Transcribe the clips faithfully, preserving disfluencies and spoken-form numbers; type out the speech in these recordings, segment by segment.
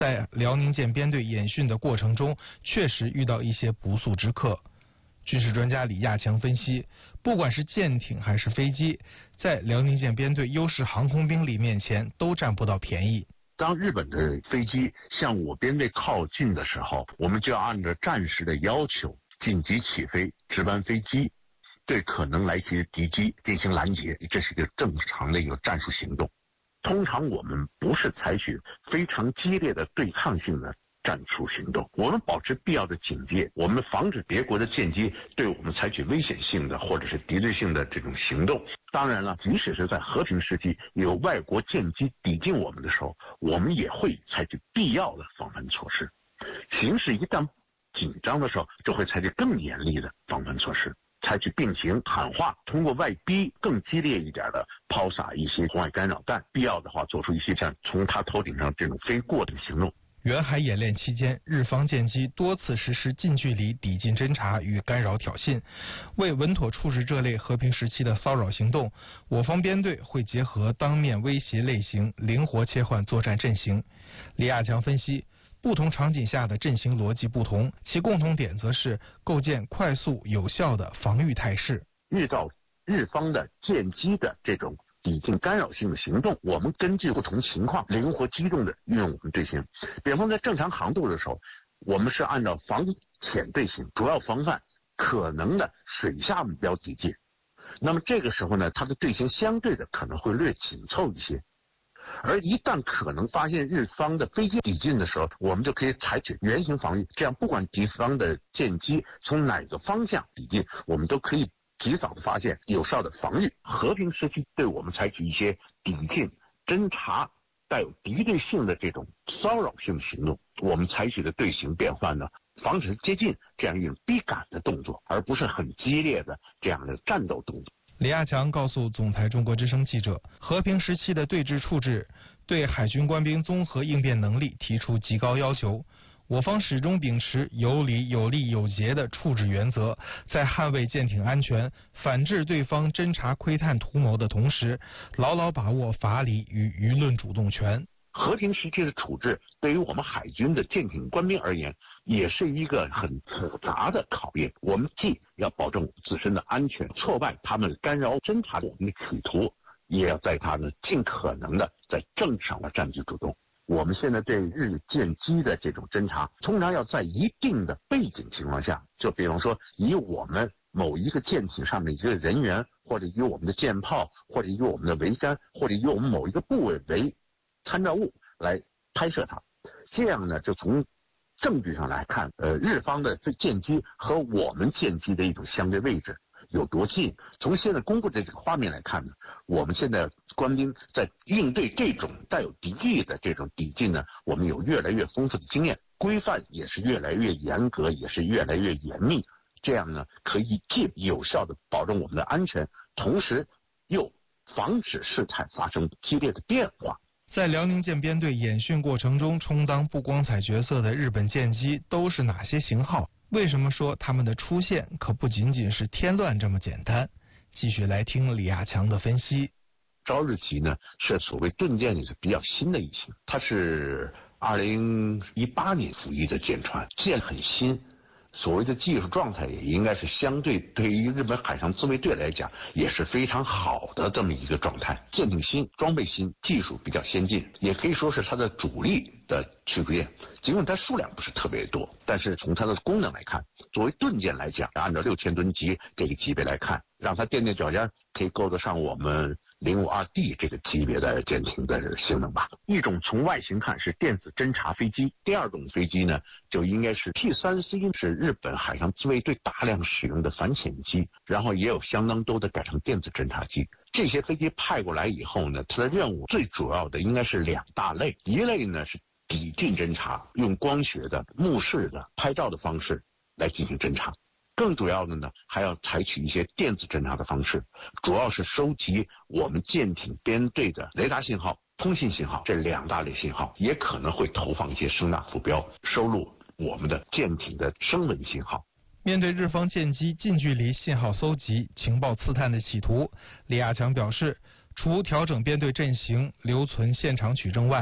在辽宁舰编队演训的过程中，确实遇到一些不速之客。军事专家李亚强分析，不管是舰艇还是飞机，在辽宁舰编队优势航空兵力面前都占不到便宜。 当日本的飞机向我编队靠近的时候，我们就要按照战时的要求紧急起飞，值班飞机对可能来袭的敌机进行拦截，这是一个正常的一个战术行动。通常我们不是采取非常激烈的对抗性的战术行动，我们保持必要的警戒，我们防止别国的舰机对我们采取危险性的或者是敌对性的这种行动。当然了，即使是在和平时期有外国舰机抵近我们的时候，我们也会采取必要的防范措施。形势一旦紧张的时候，就会采取更严厉的防范措施，采取并行喊话，通过外逼更激烈一点的抛洒一些红外干扰弹，必要的话做出一些像从他头顶上这种飞过的行动。 远海演练期间，日方舰机多次实施近距离抵近侦察与干扰挑衅。为稳妥处置这类和平时期的骚扰行动，我方编队会结合当面威胁类型，灵活切换作战阵型。李亚强分析，不同场景下的阵型逻辑不同，其共同点则是构建快速有效的防御态势。 遇到日方的舰机的这种抵近干扰性的行动，我们根据不同情况灵活机动的运用我们队形。比方在正常航渡的时候，我们是按照防潜队形，主要防范可能的水下目标抵近。那么这个时候呢，它的队形相对的可能会略紧凑一些。而一旦可能发现日方的飞机抵近的时候，我们就可以采取圆形防御，这样不管敌方的舰机从哪个方向抵近，我们都可以及早的发现，有效的防御。和平时期对我们采取一些抵近侦察带有敌对性的这种骚扰性的行动，我们采取的队形变换呢，防止接近这样一种逼赶的动作，而不是很激烈的这样的战斗动作。 李亚强告诉总台中国之声记者，和平时期的对峙处置对海军官兵综合应变能力提出极高要求。我方始终秉持有理、有利、有节的处置原则，在捍卫舰艇安全、反制对方侦察窥探图谋的同时，牢牢把握法理与舆论主动权。 和平时期的处置对于我们海军的舰艇官兵而言，也是一个很复杂的考验。我们既要保证自身的安全，挫败他们干扰侦察我们的企图，也要在他们尽可能的在政治上的占据主动。我们现在对日舰机的这种侦察，通常要在一定的背景情况下，就比方说以我们某一个舰艇上面一个人员，或者以我们的舰炮，或者以我们的桅杆，或者以我们某一个部位为参照物来拍摄它。这样呢，就从证据上来看，呃，日方的舰机和我们舰机的一种相对位置有多近。从现在公布的这个画面来看呢，我们现在官兵在应对这种带有敌意的这种抵近呢，我们有越来越丰富的经验，规范也是越来越严格，也是越来越严密。这样呢，可以既有效的保证我们的安全，同时又防止事态发生激烈的变化。 在辽宁舰编队演训过程中充当不光彩角色的日本舰机都是哪些型号？为什么说他们的出现可不仅仅是添乱这么简单？继续来听李亚强的分析。 朝日级呢是所谓盾舰里是比较新的一型，它是二零一八年服役的舰船，舰很新，所谓的技术状态也应该是相对对于日本海上自卫队来讲也是非常好的这么一个状态。舰艇新，装备新，技术比较先进，也可以说是它的主力的驱逐舰。尽管它数量不是特别多，但是从它的功能来看，作为盾舰来讲，按照六千吨级这个级别来看，让它垫垫脚尖可以够得上我们零五二 D 这个级别的舰艇的性能吧。一种从外形看是电子侦察飞机，第二种飞机呢就应该是 P 三 C， 是日本海上自卫队大量使用的反潜机，然后也有相当多的改成电子侦察机。这些飞机派过来以后呢，它的任务最主要的应该是两大类，一类呢是抵近侦察，用光学的、目视的、拍照的方式来进行侦察。更主要的呢，还要采取一些电子侦察的方式，主要是收集我们舰艇编队的雷达信号、通信信号这两大类信号，也可能会投放一些声纳浮标，收录我们的舰艇的声纹信号。 面对日方舰机近距离信号搜集、情报刺探的企图，李亚强表示，除调整编队阵型、留存现场取证外，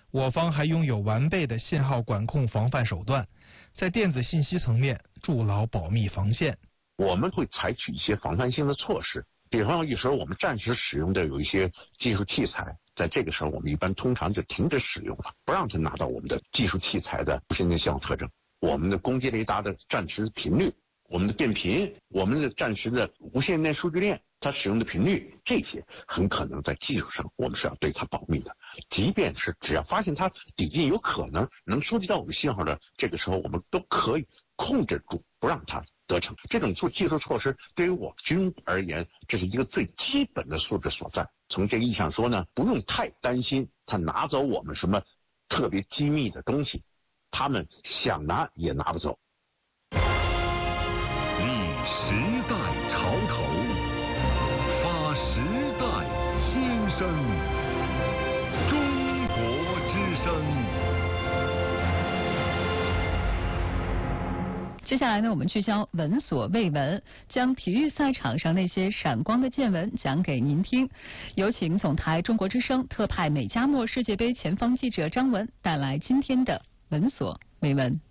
我方还拥有完备的信号管控防范手段，在电子信息层面筑牢保密防线。 我们会采取一些防范性的措施，比方有时候我们暂时使用的有一些技术器材，在这个时候我们一般通常就停止使用了，不让它拿到我们的技术器材的无线电信号特征。我们的攻击雷达的暂时频率，我们的电频，我们的暂时的无线电数据链，它使用的频率，这些很可能在技术上我们是要对它保密的。即便是只要发现它抵近有可能能收集到我们信号的，这个时候我们都可以控制住，不让它得逞。这种做技术措施对于我军而言，这是一个最基本的素质所在。从这个意义上说呢，不用太担心他拿走我们什么特别机密的东西，他们想拿也拿不走。 立时代潮头，发时代新声，中国之声。 接下来呢，我们聚焦闻所未闻，将体育赛场上那些闪光的见闻讲给您听。有请总台中国之声特派美加墨世界杯前方记者张文带来今天的闻所未闻。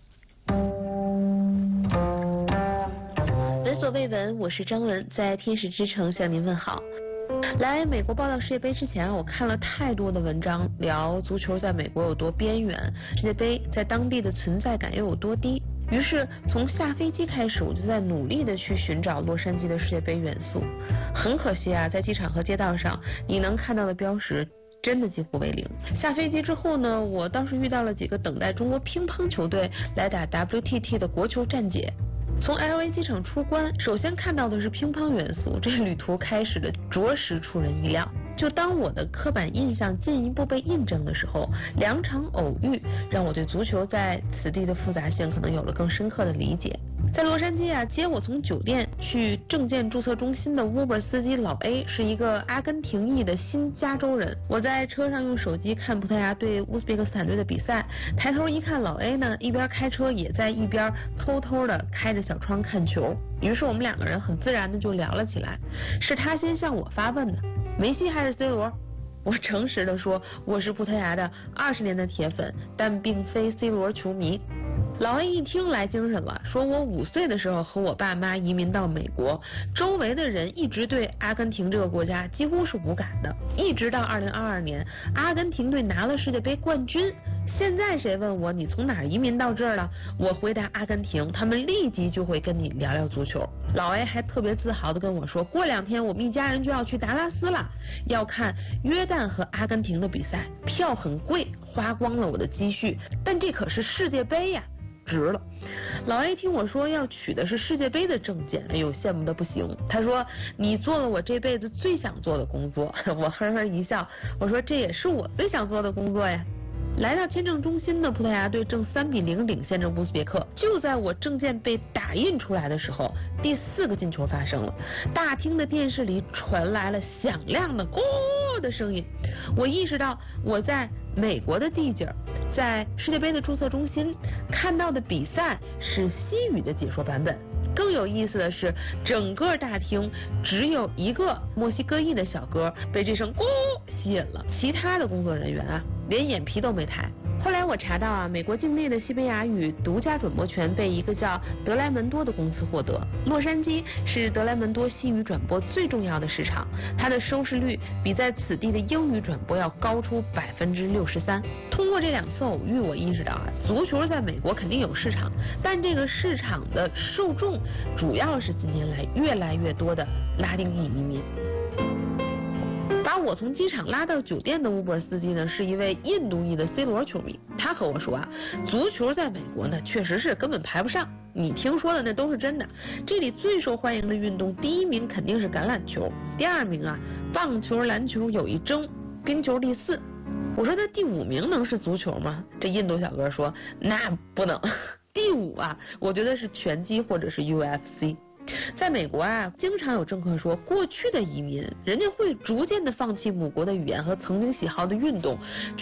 闻所未闻，我是张文，在天使之城向您问好。来美国报道世界杯之前，我看了太多的文章，聊足球在美国有多边缘，世界杯在当地的存在感又有多低。于是从下飞机开始，我就在努力的去寻找洛杉矶的世界杯元素。很可惜啊，在机场和街道上，你能看到的标识真的几乎为零。下飞机之后呢，我倒是遇到了几个等待中国乒乓球队来打 W T T 的国球站姐。从 L A 机场出关，首先看到的是乒乓元素，这旅途开始的着实出人意料。就当我的刻板印象进一步被印证的时候，两场偶遇让我对足球在此地的复杂性可能有了更深刻的理解。在洛杉矶啊，接我从酒店去证件注册中心的 Uber 司机老 A 是一个阿根廷裔的新加州人。我在车上用手机看葡萄牙对乌兹别克斯坦队的比赛，抬头一看，老 A 呢一边开车也在一边偷偷的开着小窗看球。于是我们两个人很自然的就聊了起来，是他先向我发问的，梅西还是 C 罗？我诚实的说，我是葡萄牙的二十年的铁粉，但并非 C 罗球迷。老 A 一听来精神了，说我五岁的时候和我爸妈移民到美国，周围的人一直对阿根廷这个国家几乎是无感的，一直到二零二二年阿根廷队拿了世界杯冠军。现在谁问我你从哪儿移民到这儿了，我回答阿根廷，他们立即就会跟你聊聊足球。老 A 还特别自豪的跟我说，过两天我们一家人就要去达拉斯了，要看约旦和阿根廷的比赛，票很贵，花光了我的积蓄，但这可是世界杯呀，值了。老 A 听我说要取的是世界杯的证件，哎呦，羡慕的不行。他说你做了我这辈子最想做的工作。我呵呵一笑，我说这也是我最想做的工作呀。来到签证中心的葡萄牙队正三比零领先着乌兹别克。就在我证件被打印出来的时候，第四个进球发生了。大厅的电视里传来了响亮的哦的声音。我意识到我在美国的地界，在世界杯的注册中心看到的比赛是西语的解说版本。更有意思的是，整个大厅只有一个墨西哥裔的小哥被这声“咕”吸引了，其他的工作人员啊，连眼皮都没抬。后来我查到啊，美国境内的西班牙语独家转播权被一个叫德莱蒙多的公司获得。洛杉矶是德莱蒙多西语转播最重要的市场，它的收视率比在此地的英语转播要高出百分之六十三。通过这两次偶遇，我意识到啊，足球在美国肯定有市场，但这个市场的受众主要是近年来越来越多的拉丁裔移民。把我从机场拉到酒店的 Uber 司机呢，是一位印度裔的 C 罗球迷。他和我说啊，足球在美国呢确实是根本排不上，你听说的那都是真的。这里最受欢迎的运动，第一名肯定是橄榄球，第二名啊棒球、篮球有一争，冰球第四。我说那第五名能是足球吗？这印度小哥说那不能。第五啊，我觉得是拳击或者是 U F C。在美国啊，经常有政客说，过去的移民人家会逐渐的放弃母国的语言和曾经喜好的运动，